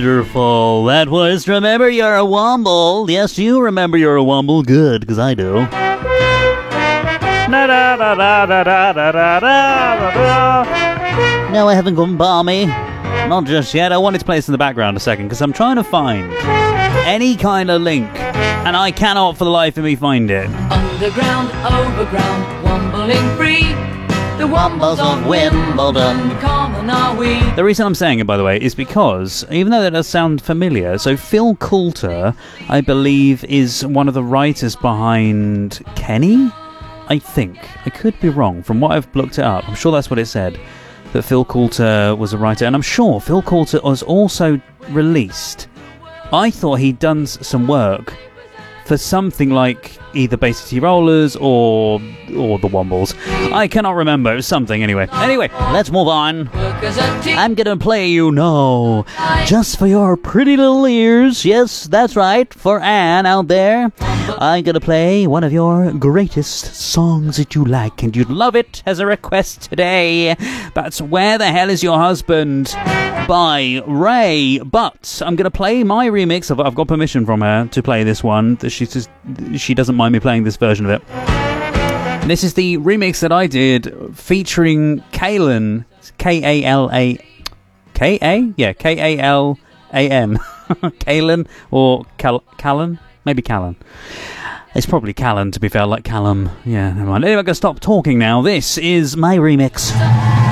wonderful. That was Remember You're a Womble. Yes, you remember you're a Womble. Good, because I do. No, I haven't gone balmy. Not just yet. I wanted to play this in the background a second, because I'm trying to find any kind of link, and I cannot for the life of me find it. Underground, overground, wombling free. The Wombles of Wimbledon, common are we. The reason I'm saying it, by the way, is because, even though that does sound familiar, so Phil Coulter, I believe, is one of the writers behind Kenny? I think. I could be wrong. From what I've looked it up, I'm sure that's what it said, that Phil Coulter was a writer. And I'm sure Phil Coulter was also released. I thought he'd done some work for something like either Bay City Rollers or the Wombles. I cannot remember. It was something anyway. Anyway, let's move on. I'm gonna play you now, just for your pretty little ears. Yes, that's right, for Anne out there. I'm gonna play one of your greatest songs that you like, and you'd love it as a request today. That's Where the Hell Is Your Husband by Ray. But I'm gonna play my remix. I've got permission from her to play this one. She doesn't mind me playing this version of it. This is the remix that I did featuring Kalan. K-A-L-A... K-A? Yeah, K-A-L-A-N. Kalan or Callan? Maybe Callan. It's probably Callan, to be fair, like Callum. Yeah, never mind. Anyway, I'm going to stop talking now. This is my remix.